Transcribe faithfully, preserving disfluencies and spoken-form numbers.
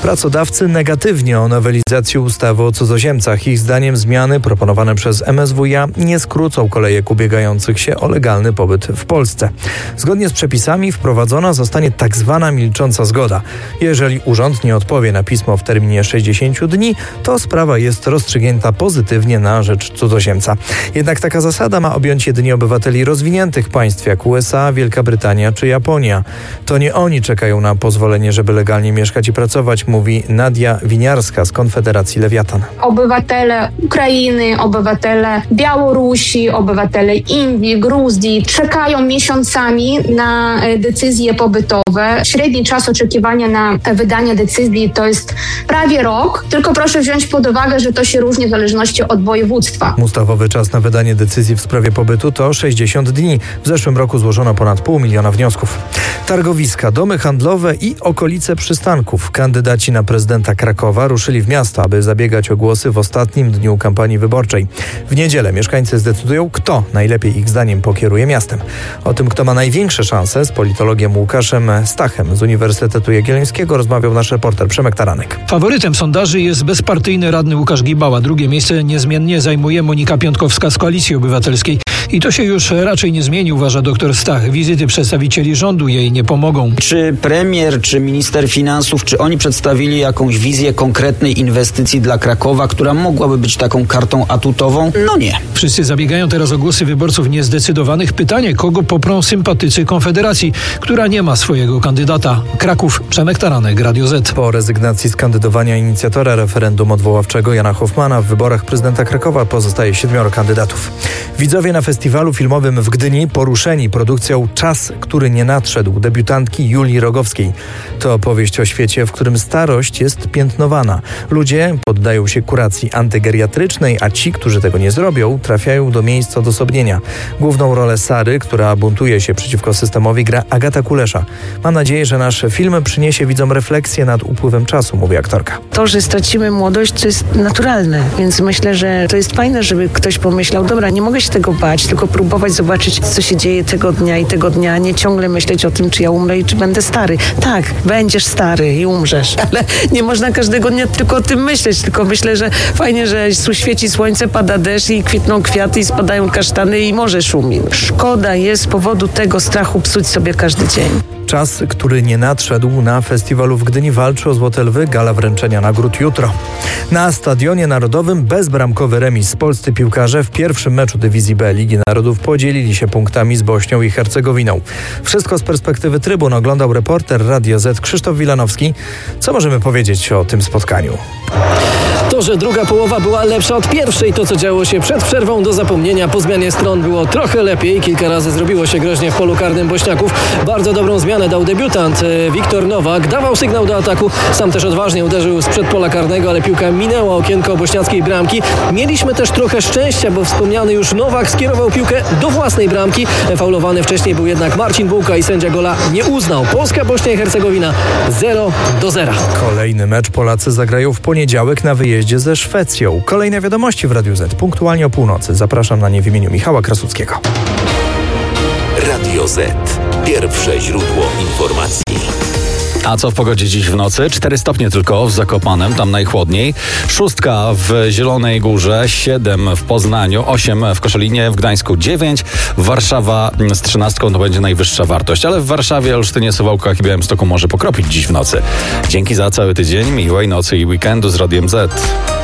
Pracodawcy negatywnie o nowelizacji ustawy o cudzoziemcach. Ich zdaniem zmiany proponowane przez M S W iA nie skrócą kolejek ubiegających się o legalny pobyt w Polsce. Zgodnie z przepisami wprowadzona zostanie tak zwana milcząca zgoda. Jeżeli urząd nie odpowie na pismo w terminie sześćdziesięciu dni, to sprawa jest rozstrzygnięta pozytywnie na rzecz cudzoziemca. Jednak taka zasada ma objąć jedynie obywateli rozwiniętych państw jak U S A, Wielka Brytania czy Japonia. To nie oni czekają na pozwolenie, żeby legalnie mieszkać i pracować, mówi Nadia Winiarska z Konfederacji Lewiatan. Obywatele Ukrainy, obywatele Białorusi, obywatele Indii, Gruzji czekają miesiącami na decyzje pobytowe. Średni czas oczekiwania na wydanie decyzji to jest prawie rok, tylko proszę wziąć pod uwagę, że to się różni w zależności od województwa. Ustawowy czas na wydanie decyzji w sprawie pobytu to sześćdziesiąt dni. W zeszłym roku złożono ponad pół miliona wniosków. Targowiska, domy handlowe i okolice przystanków. Kandydaci na prezydenta Krakowa ruszyli w miasto, aby zabiegać o głosy w ostatnim dniu kampanii wyborczej. W niedzielę mieszkańcy zdecydują, kto najlepiej ich zdaniem pokieruje miastem. O tym, kto ma największe szanse, z politologiem Łukaszem Stachem z Uniwersytetu Jagiellońskiego rozmawiał nasz reporter Przemek Taranek. Faworytem sondaży jest bezpartyjny radny Łukasz Gibała. Drugie miejsce niezmiennie zajmuje Monika Piątkowska z Koalicji Obywatelskiej. I to się już raczej nie zmieni, uważa dr Stach. Wizyty przedstawicieli rządu jej nie pomogą. Czy premier, czy minister finansów, czy oni przedstawili jakąś wizję konkretnej inwestycji dla Krakowa, która mogłaby być taką kartą atutową? No nie. Wszyscy zabiegają teraz o głosy wyborców niezdecydowanych. Pytanie, kogo poprą sympatycy Konfederacji, która nie ma swojego kandydata. Kraków, Przemek Taranek, Radio Z. Po rezygnacji z kandydowania inicjatora referendum odwoławczego Jana Hoffmana w wyborach prezydenta Krakowa pozostaje siedmioro kandydatów. Widzowie na festiwalu filmowym w Gdyni poruszeni produkcją Czas, który nie nadszedł debiutantki Julii Rogowskiej. To opowieść o świecie, w którym starość jest piętnowana. Ludzie poddają się kuracji antygeriatrycznej, a ci, którzy tego nie zrobią, trafiają do miejsc odosobnienia. Główną rolę Sary, która buntuje się przeciwko systemowi, gra Agata Kulesza. Mam nadzieję, że nasz film przyniesie widzom refleksję nad upływem czasu, mówi aktorka. To, że stracimy młodość, to jest naturalne, więc myślę, że to jest fajne, żeby ktoś pomyślał, dobra, nie mogę się tego bać, tylko próbować zobaczyć, co się dzieje tego dnia i tego dnia, nie ciągle myśleć o tym, czy ja umrę i czy będę stary. Tak, będziesz stary i umrzesz, ale nie można każdego dnia tylko o tym myśleć, tylko myślę, że fajnie, że świeci słońce, pada deszcz i kwitną kwiaty i spadają kasztany i morze szumi. Szkoda jest z powodu tego strachu psuć sobie każdy dzień. Czas, który nie nadszedł, na festiwalu w Gdyni walczy o Złote Lwy. Gala wręczenia nagród jutro. Na Stadionie Narodowym bezbramkowy remis. Polscy piłkarze w pierwszym meczu Dywizji B Ligi Narodów podzielili się punktami z Bośnią i Hercegowiną. Wszystko z perspektywy trybun oglądał reporter Radio Z Krzysztof Wilanowski. Co możemy powiedzieć o tym spotkaniu? To, że druga połowa była lepsza od pierwszej, to co działo się przed przerwą do zapomnienia. Po zmianie stron było trochę lepiej. Kilka razy zrobiło się groźnie w polu karnym Bośniaków. Bardzo dobrą zmianę dał debiutant Wiktor Nowak. Dawał sygnał do ataku. Sam też odważnie uderzył sprzed pola karnego, ale piłka minęła okienko bośniackiej bramki. Mieliśmy też trochę szczęścia, bo wspomniany już Nowak skierował piłkę do własnej bramki. Faulowany wcześniej był jednak Marcin Bułka i sędzia gola nie uznał. Polska, Bośnia i Hercegowina zero do zera. Kolejny mecz Polacy zagrają w poniedziałek na wyjeździe ze Szwecją. Kolejne wiadomości w Radiu Z punktualnie o północy. Zapraszam na nie w imieniu Michała Krasuckiego. Radio Z. Pierwsze źródło informacji. A co w pogodzie dziś w nocy? cztery stopnie tylko w Zakopanem, tam najchłodniej. Szóstka w Zielonej Górze, siedem w Poznaniu, osiem w Koszalinie, w Gdańsku dziewięć. Warszawa z trzynastką to będzie najwyższa wartość, ale w Warszawie, Olsztynie, Suwałkach i Białymstoku może pokropić dziś w nocy. Dzięki za cały tydzień, miłej nocy i weekendu z Radiem Z.